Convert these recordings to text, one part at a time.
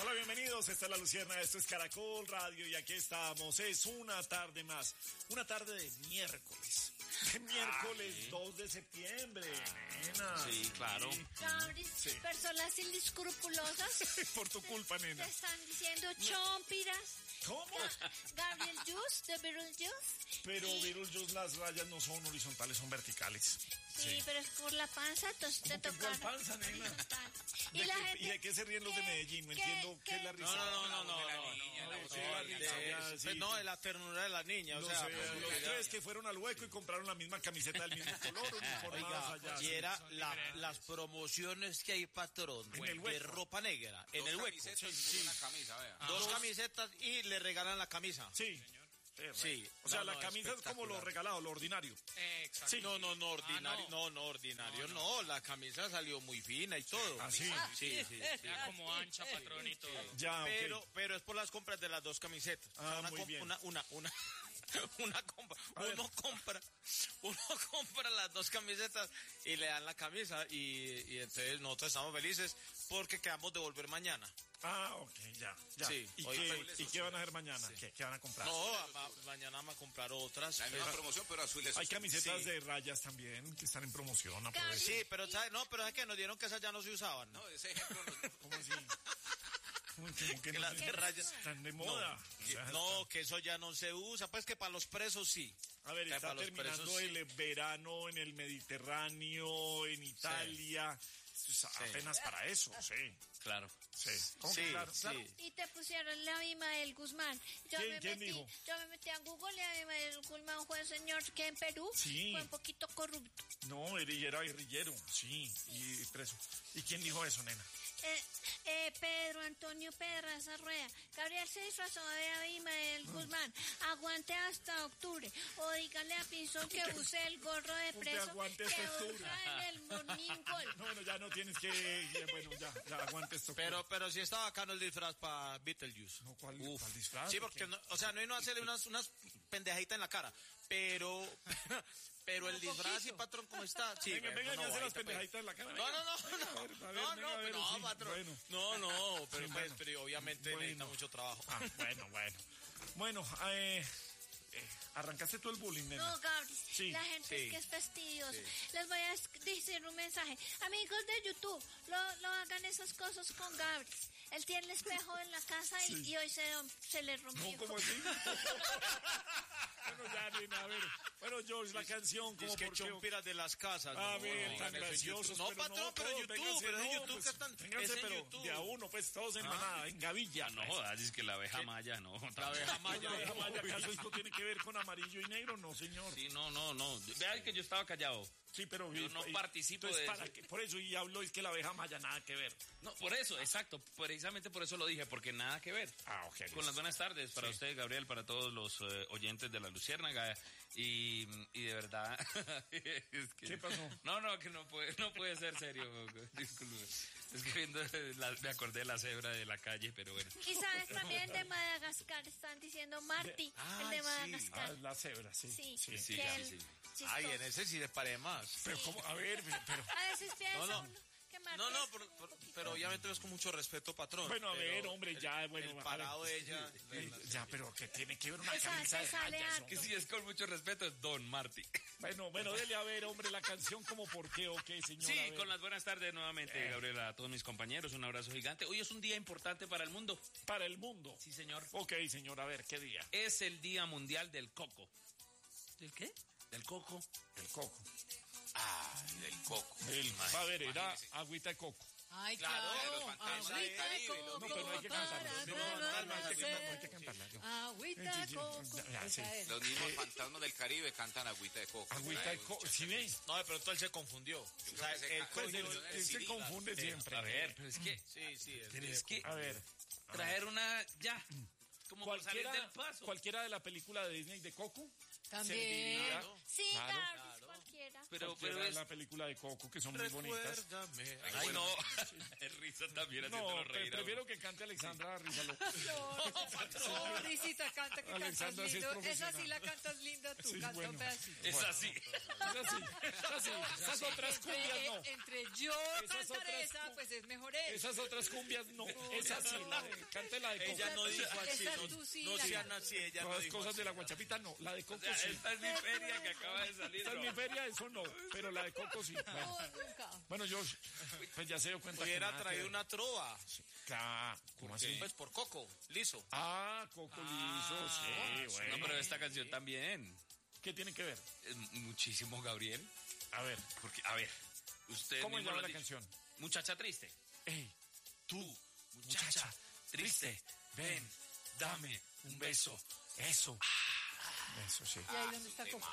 Hola, bienvenidos. Esta es La Lucierna, esto es Caracol Radio y aquí estamos. Es una tarde más, una tarde de miércoles. Miércoles 2 de septiembre, nena. Sí, claro. Gabri, personas inescrupulosas. Por tu culpa, nena. Te están diciendo chompiras. ¿Cómo? Gabriel Juice, de Beetlejuice. Pero Beetlejuice, las rayas no son horizontales, son verticales. Sí, pero es por la panza, entonces te ¿Cómo que toca. por panza, nena? Y la gente. ¿Y de qué se ríen los de Medellín? No entiendo qué es la risa. No, de la ternura de la niña, Los tres que fueron al Hueco y compraron la misma camiseta del mismo color, uniformadas allá. y era las promociones que hay, patrón, En el de Hueco. ropa negra, en el Hueco. Una camisa, vea. Dos camisetas y le regalan la camisa. Sí. Sí. O sea, No, la no, camisa es como lo regalado, lo ordinario. Exacto. Sí. No, ordinario, no, la camisa salió muy fina y todo. ¿Ah, sí? Sí. Era como ancha, patrón, y todo. Ya, Pero es por las compras de las dos camisetas. Muy bien. Uno compra las dos camisetas y le dan la camisa y entonces nosotros estamos felices porque quedamos de volver mañana. Ah, ok, ya. Sí. ¿Y qué van a hacer mañana? Sí. ¿Qué van a comprar? No, mañana vamos a comprar otras. La misma promoción, pero azules. Hay camisetas Sí. de rayas también que están en promoción. aprovechen. Sí, pero ¿sabes? No, pero es que nos dieron que esas ya no se usaban. No, ese ejemplo no. ¿Cómo así? ¿Cómo que Que las de rayas están de moda? No, que eso ya no se usa. Pues que para los presos sí. A ver, Que está para los terminando presos, el verano en el Mediterráneo, en Italia. Esto es apenas para eso, sí. Claro. Sí. ¿Cómo? Sí, Claro. Y te pusieron la Abimael Guzmán. ¿Quién dijo? Yo me metí a Google y Abimael Guzmán fue un señor que en Perú Sí. fue un poquito corrupto. No, él era guerrillero, sí, y preso. ¿Y quién dijo eso, nena? Pedro Antonio Pedraza Rueda. Gabriel se disfrazó de Abimael Guzmán. Aguante hasta octubre. O dígale a Pinzón que use el gorro de preso aguante que hasta octubre. usa en el Morning Call. No, bueno, ya no tienes que... Bueno, ya aguante esto. Pero sí está bacano el disfraz para Beetlejuice. No, ¿cuál disfraz? Sí, porque, no hay no hacerle unas pendejitas en la cara, pero el disfraz y patrón, ¿cómo está? Sí, Venga, me hace las bajita, pendejaditas en la cara. No, Sí, patrón. bueno. No, pero, Sí, pues, bueno. pero obviamente Bueno. necesita mucho trabajo. Ah, bueno. Bueno, ¿arrancaste tú el bullying, nena? No, Gabriel, Sí, la gente sí. es que es fastidiosa. Sí. Les voy a decir un mensaje. Amigos de YouTube, no hagan esas cosas con Gabriel. Él tiene el espejo en la casa y hoy se le rompió. No, ¿cómo así? Bueno, ya, nena, a ver. Bueno, George, la canción, como Es que por qué... chompiras de las casas. A no, ver, no, tan eso en graciosos, YouTube. No, patrón, pero en YouTube, vénganse, pero en no, YouTube pues, que están... vénganse, es en pero YouTube. de a uno, pues, todos en manada, en gavilla. No jodas, es que la abeja maya, no. La abeja maya. La abeja maya, ¿acaso esto tiene que ver con amarillo y negro? No, señor. Sí, no. Vean que yo estaba callado. Sí, pero... Yo no participo entonces, de ¿para eso. qué? Por eso, y habló, es que la abeja maya nada que ver. No, por eso, exacto. Precisamente por eso lo dije, porque nada que ver. Ah, ok. Con las buenas tardes para usted, Gabriel, para todos los oyentes de La Luciérnaga. Y de verdad... es que, ¿Qué pasó? No, que no puede ser serio. Disculpe. Es que viendo me acordé de la cebra de la calle, pero bueno. Y sabes también de Madagascar, están diciendo Marty, el de Madagascar. Ah, la cebra, sí. Sí, sí, que sí, él- sí. chistoso. Ay, en ese sí le paré más. Pero, ¿cómo? A ver, pero... A veces piensa No. uno que Marty No, es un poquito- pero obviamente es con mucho respeto, patrón. Bueno, a ver, Pero hombre, ya, bueno. El a parado ver, de ella... Ya, pero que tiene que ver una Esa camisa te de sale rayas, harto. Que si es con mucho respeto, es Don Marty. Bueno, dele a ver, hombre, la canción como por qué o qué, señor. Sí, A ver. con las buenas tardes nuevamente, Gabriela, a todos mis compañeros, un abrazo gigante. Hoy es un día importante para el mundo. Para el mundo. Sí, señor. Ok, señor, a ver, ¿qué día? Es el Día Mundial del Coco. ¿El qué? ¿Del coco? El coco. Del coco. A ver, era Imagínese. agüita de coco. Ay, Claro, los fantasmas del agüita de Caribe, coco los No, pero no hay que cantarla. para No, no hay que cantarla. yo. Agüita de coco. Ya, sí. Esa es. Los mismos fantasmas del Caribe cantan agüita de coco. Agüita de coco. ¿Sí ves? No, pero entonces él se confundió. O sea, creo que él Pues cogió... él se confunde siempre. A ver, pero es que... Sí, Pero es que A ver. traer una... Ya. Como por salir del paso. Cualquiera de la película de Disney de Coco. También. Serviría. Sí, Claro. Gabriel, cualquiera. cualquiera. Pero Cualquiera es... la película de Coco, que son muy bonitas. Recuérdame. Ay, no. Es risa también haciéndolo No, reír. prefiero que cante Alexandra Rízalo. No, Risita, canta que cantas Alexandra sí es lindo. Esa profesional. sí la cantas linda tú, Sí, canta bueno. un pedacito. Es así. Es así. Esas otras cumbias no. Entre yo Esas cantar otras esa, pues es mejor esa. Esas otras cumbias no. Es así. Cante la de Coco. Ella no dijo así, Esa no, tú sí no la sean cantas. así, ella no Todas dijo cosas así. de la guachapita no. La de Coco O sea, sí. esta es mi feria que acaba de salir. Esta es ¿no? mi feria, eso no. Pero la de Coco sí. Bueno, No, nunca. bueno, Josh, pues ya se dio cuenta que Hubiera nada que traído ver. una trova, ¿Cómo así? pues por Coco, liso. Ah, Coco Liso, sí, No, bueno. pero esta canción también. ¿Qué tiene que ver? Es muchísimo, Gabriel. A ver, Porque, a ver, usted ¿cómo mismo llama lo ha la dicho. canción? Muchacha triste. Ey, Tú, muchacha triste, ven, dame un beso. eso. Eso sí. ¿Y ahí dónde está Coco?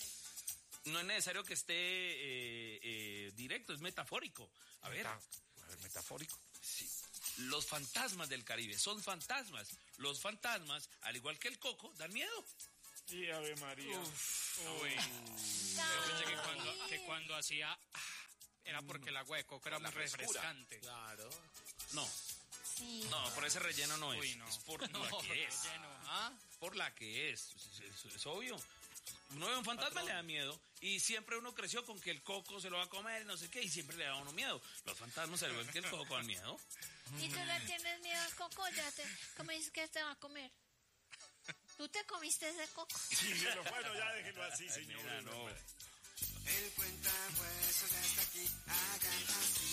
No es necesario que esté directo, es metafórico. A ver, Metafórico. sí. Los fantasmas del Caribe son fantasmas. Los fantasmas, al igual que el coco, dan miedo. Y Ave María. Uy, yo pensé que cuando hacía era porque el agua de coco era muy refrescante. Claro. No, Sí. no, por ese relleno no es. Uy, no. Es por la que es. Lleno, ¿ah? Por la que es. Es obvio. Uno ve un fantasma, le da miedo. Y siempre uno creció con que el coco se lo va a comer, no sé qué, y siempre le da a uno miedo. Los fantasmas, al igual que el coco, dan miedo. ¿Y tú le tienes miedo al coco? Ya te, ¿cómo dices que te va a comer? ¿Tú te comiste ese coco? Sí, pero bueno, ya déjenlo así, señor. Mira, no. El cuentahuesos ya está aquí, hagan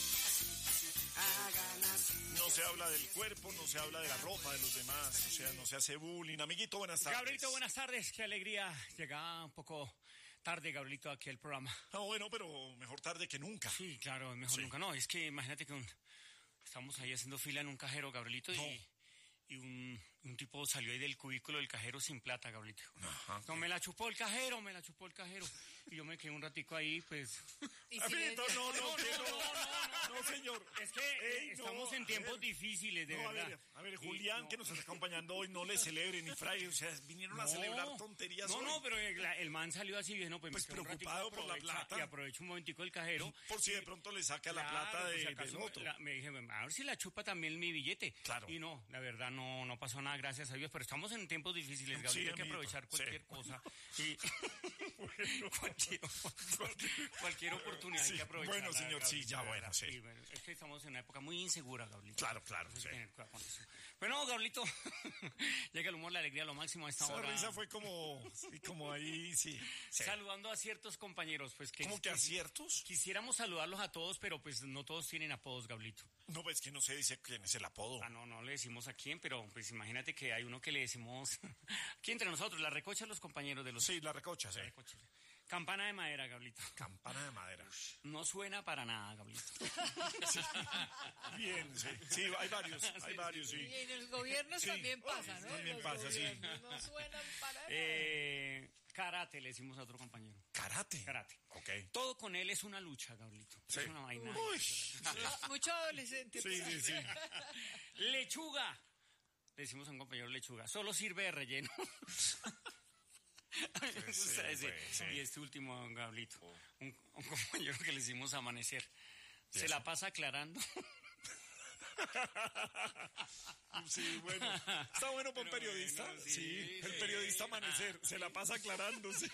así, hagan así. No se habla del cuerpo, no se habla de la ropa de los demás, o sea, no se hace bullying. Amiguito, buenas tardes. Gabrielito, buenas tardes. Qué alegría. Llegaba un poco tarde, Gabrielito, aquí al programa. Ah, bueno, pero mejor tarde que nunca. Sí, claro, mejor Sí. nunca. No, es que imagínate que estamos ahí haciendo fila en un cajero, Gabrielito, No. y un tipo salió ahí del cubículo del cajero sin plata, Gabrielito. Ajá. No, me la chupó el cajero. Y yo me quedé un ratico ahí, pues... Y si Amiguito, le- no, no, señor. Es que Ey, no, estamos en a tiempos ver. difíciles, de No, verdad. a ver, Y Julián, no. que nos está acompañando hoy, no le celebre ni Fray, o sea, vinieron a celebrar tonterías No, hoy. no, pero el man salió así, dije, no, pues, Pues me quedo un ratico preocupado por la plata. Y aprovecho un momentico el cajero. Por si de pronto le saca la Claro, plata pues, si del acaso otro. me dije, a ver si la chupa también mi billete. Claro. Y no, la verdad no pasó nada, gracias a Dios, pero estamos en tiempos difíciles, Sí, Gabriel, hay que amiguito, aprovechar cualquier sí. cosa. Y cualquier oportunidad hay Sí, que aprovechar. bueno, señor, sí, ya, bueno, sí. Bueno, es que estamos en una época muy insegura, Gabriel. Claro, Entonces, sí. hay que tener cuidado con eso. Bueno, Gabrielito, llega el humor, la alegría, lo máximo a esta Esa hora. risa fue como ahí, sí. Saludando a ciertos compañeros, pues que... ¿Cómo que aciertos? Quisiéramos saludarlos a todos, pero pues no todos tienen apodos, Gabrielito. No, pues que no se dice quién es el apodo. Ah, no le decimos a quién, pero pues imagínate que hay uno que le decimos... Aquí entre nosotros, la recocha, los compañeros de los... Sí, la recocha, sí. recocha. Campana de madera, Gabrielito. Campana de madera. No suena para nada, Gabrielito. Bien, sí. Sí, hay varios, sí. Y en los gobiernos Sí. también pasa, ¿no? También Los pasa, sí. gobiernos no suenan para nada. Karate, le decimos a otro compañero. Karate. Karate. Ok. Todo con él es una lucha, Gabrielito. Sí. Es una vaina. Uy. Mucho adolescente. Sí. Lechuga. Le decimos a un compañero lechuga. Solo sirve de relleno. Me gusta ese. pues, sí. Y este último, Gabrielito. Un compañero que le decimos amanecer. Se la pasa aclarando. Sí, bueno. Está bueno para un Pero periodista. bueno, sí, sí, el sí. periodista amanecer. Se la pasa aclarando, sí.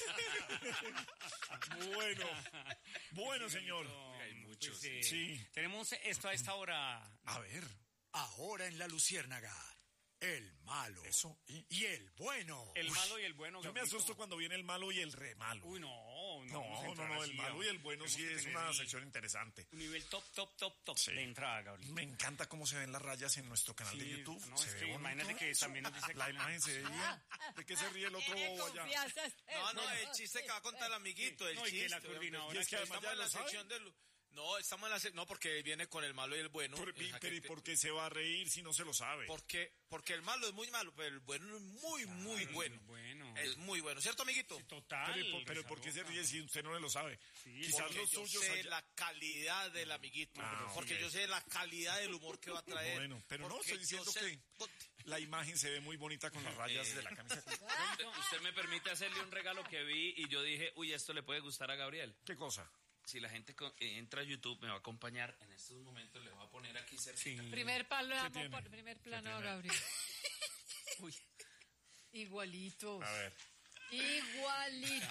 Bueno, señor. Hay muchos. Pues, Sí. Tenemos esto a esta hora. A ver. Ahora en La Luciérnaga, el malo Eso. y el bueno. El malo y el bueno, Yo me Gabrielito. asusto cuando viene el malo y el re malo. Uy, no. vamos a No, entrar el así, malo y el bueno tenemos sí que es tener una el- sección interesante. Un nivel top Sí. de entrada, Gabriel. Me encanta cómo se ven las rayas en nuestro canal de Sí, YouTube. no, Se es ve que bonito imagínate que eso. también nos dice La que- imagen se ve bien. ¿De qué se ríe el otro bobo allá? Confianza, No, el chiste que va a contar el amiguito, el No, y que chiste. la coordinadora- Y es que además estamos ya en la lo sabe. sección del... No, estamos en la sección... No, porque viene con el malo y el bueno. Pero ¿y por qué se va a reír si no se lo sabe? Porque el malo es muy malo, pero el bueno es muy, muy bueno. Bueno. Es muy bueno, ¿cierto, amiguito? Total. Pero ¿por qué se ríe si usted no lo sabe? Sí, Quizás Porque los yo suyos sé allá- la calidad del amiguito. Ah, porque ok. yo sé la calidad del humor que va a traer. Bueno, pero no, porque estoy diciendo yo sé- La imagen se ve muy bonita con las rayas de la camiseta. Usted me permite hacerle un regalo que vi y yo dije, uy, esto le puede gustar a Gabriel. ¿Qué cosa? Si la gente entra a YouTube, me va a acompañar en estos momentos, le voy a poner aquí cerca. Primer plano, tiene? primer plano a Gabriel. Uy. Igualitos. A ver. Igualitos.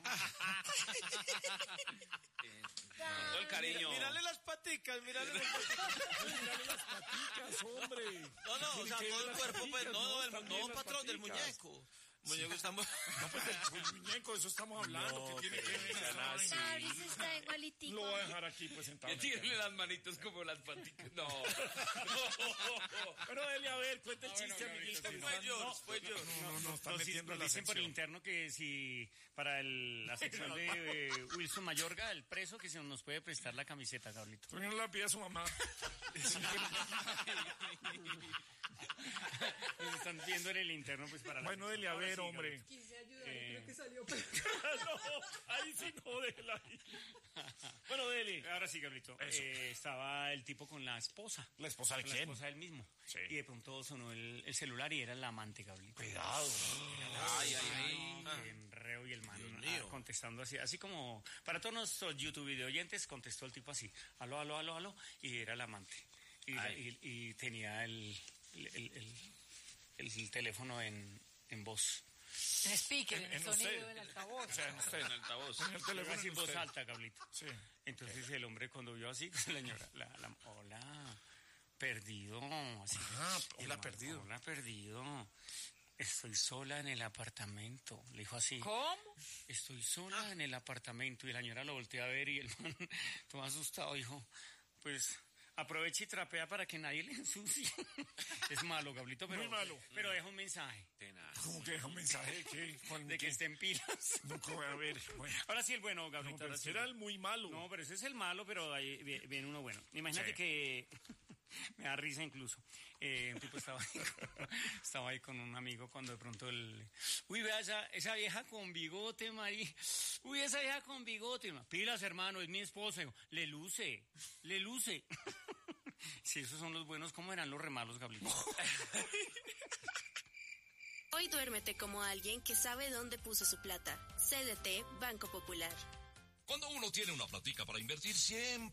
Con todo el cariño. Mírale las paticas, mírale las Paticas, hombre. No, o sea, todo el cuerpo, pues, no, patrón, del muñeco. Muñeco estamos... No, pues del muñeco, eso estamos hablando. ¿Qué tiene que ver esa vaina? Mauricio está igualitico. Lo voy a dejar aquí, pues, sentado. Que tiene las manitos como las paticas. No. Pero dele a ver, cuenta el chiste, amiguito. Fue yo. No, está metiendo en la dicen por el sección. interno que si para la sección de Wilson Mayorga, el preso, que se nos puede prestar la camiseta, Gablito. ¿Por qué no la pide a su mamá? Nos están viendo en el interno, pues para Bueno, dele a ver, hombre. Quise ayudar, creo que salió. No, ahí sí no, déjela ahí. Bueno, dele. Ahora sí, Gablito. Eso. Estaba el tipo con la esposa. ¿La esposa de Con la quién? esposa del mismo. Sí. Y de pronto sonó el celular y era el amante, Gablito. Cuidado. Ay. En reo y el man Dios mío. contestando así como para todos nuestros YouTube video oyentes, contestó el tipo así, aló, y era el amante. Y tenía el teléfono en voz. En speaker, en el En sonido usted. del altavoz. O sea, en usted. En el altavoz. En el teléfono Así en en voz usted. alta, Gablito. Sí. Entonces el hombre cuando vio así, con la señora, hola, perdido. Así, Hola, el man, perdido. Hola, perdido. Estoy sola en el apartamento. Le dijo así. ¿Cómo? Estoy sola en el apartamento. Y la señora lo volteó a ver y el man, todo asustado, dijo, pues aproveche y trapea para que nadie le ensucie. Es malo, Gablito, pero, Muy malo. pero deja un mensaje ¿Cómo que deja un mensaje de qué? ¿Cuál, de que qué? estén pilas. Nunca voy a ver. Bueno, Ahora sí el bueno, no, Gablito. pero ahora sí. ese era el muy malo. No, pero ese es el malo, pero ahí viene uno bueno. Imagínate Sí. que me da risa incluso. Un tipo estaba ahí con un amigo cuando de pronto uy, vea esa vieja con bigote, Mari. Uy, esa vieja con bigote. Pilas, hermano, es mi esposa. Digo, le luce. Si esos son los buenos, ¿cómo eran los remalos, Gablito? Hoy duérmete como alguien que sabe dónde puso su plata. CDT Banco Popular. Cuando uno tiene una platica para invertir, siempre